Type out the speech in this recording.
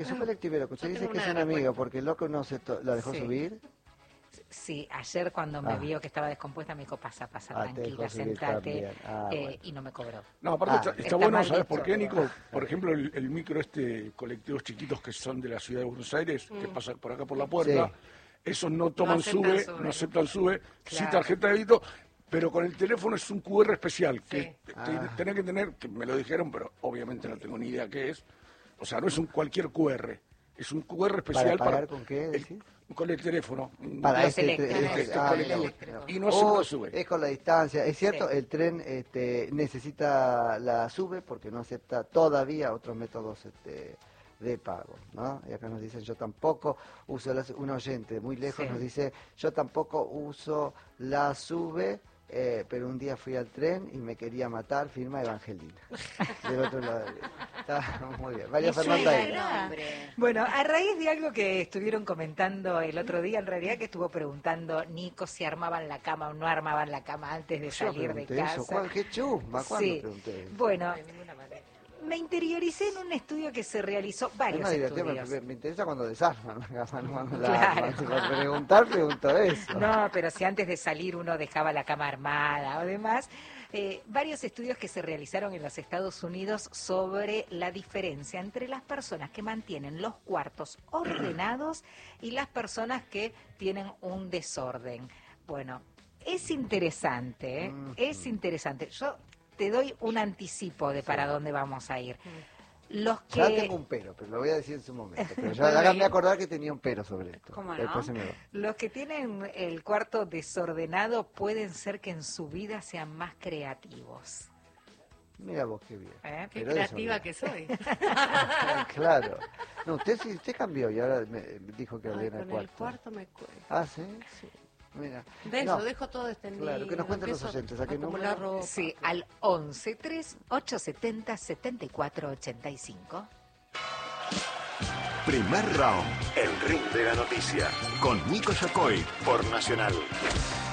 Es un colectivero, que usted Yo dice tengo que es una un de amigo, porque el loco no se la dejó Sí. subir. Sí, ayer cuando me vio que estaba descompuesta me dijo, pasa, Te tranquila, dejó subir sentate, también. Bueno. y no me cobró. No, aparte está está bueno, mal ¿sabes dicho, por qué, pero- Nico? Por ejemplo, el micro colectivos chiquitos que son de la ciudad de Buenos Aires, que pasan por acá por la puerta, Sí. esos no toman aceptan sube, sube. no aceptan sube, sí Claro. tarjeta de débito, pero con el teléfono es un QR especial, que Sí. tenés que tener, que me lo dijeron, pero obviamente no tengo ni idea qué es, o sea, no es un cualquier QR, es un QR especial ¿Para pagar con qué, decís? con el teléfono. Para Los eléctricos. colectivo. mira. Y no acepta sube. Es con la distancia. Es cierto, Sí. el tren necesita la sube porque no acepta todavía otros métodos de pago, ¿no? Y acá nos dicen, yo tampoco uso un oyente muy lejos Sí. nos dice, yo tampoco uso la sube, pero un día fui al tren y me quería matar, firma Evangelina. Del otro lado. Está muy bien. María Fernanda. el nombre. Bueno, a raíz de algo que estuvieron comentando el otro día, en realidad que estuvo preguntando Nico si armaban la cama o no armaban la cama antes de Yo salir de pregunté casa. eso. ¿Qué chusma? ¿Cuándo Sí. pregunté eso? Bueno, De ninguna manera. me interioricé en un estudio que se realizó, Es varios más divertido, estudios. me interesa cuando desarman la cama, no cuando la Claro. arman. Si por preguntar, pregunto eso. No, pero si antes de salir uno dejaba la cama armada o demás, varios estudios que se realizaron en los Estados Unidos sobre la diferencia entre las personas que mantienen los cuartos ordenados y las personas que tienen un desorden. Bueno, es interesante, ¿eh? Es interesante. Yo te doy un anticipo de para dónde vamos a ir. Los que... Ya tengo un pero lo voy a decir en su momento. Pero ya Bueno, háganme y- acordar que tenía un pero sobre esto. ¿Cómo no? Después se me va. Los que tienen el cuarto desordenado pueden ser que en su vida sean más creativos. Mira vos qué bien. Qué Pero creativa eso, que soy. Claro. No, usted cambió y ahora me dijo que Ay, ordena el con el cuarto. cuarto me cuesta. Ah, ¿sí? Mira. Dejo, No, dejo todo extendido. Claro, que nos cuenten los empiezo oyentes, ¿a qué acumular número? ropa. Sí, al 11 3 870 74 85. Primer round. El ring de la noticia. Con Nico Yacoy por Nacional.